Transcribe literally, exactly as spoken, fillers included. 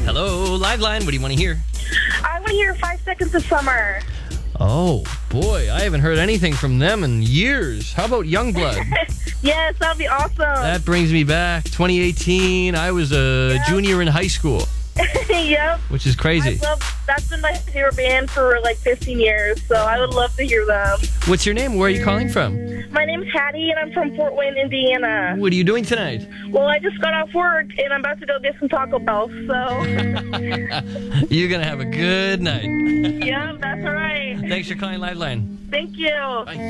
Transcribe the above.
Hello, Liveline. What do you want to hear? I want to hear Five Seconds of Summer. Oh, boy. I haven't heard anything from them in years. How about Youngblood? Yes, that'd be awesome. That brings me back. twenty eighteen, I was a Yeah. junior in high school, Yep. which is crazy. I love, that's been my favorite band for like fifteen years, so I would love to hear them. What's your name? Where are you calling from? My name's Hattie, and I'm from Fort Wayne, Indiana. What are you doing tonight? Well, I just got off work, and I'm about to go get some Taco Bell, so... You're going to have a good night. Yeah, that's right. Thanks for calling Liveline. Thank you. Bye.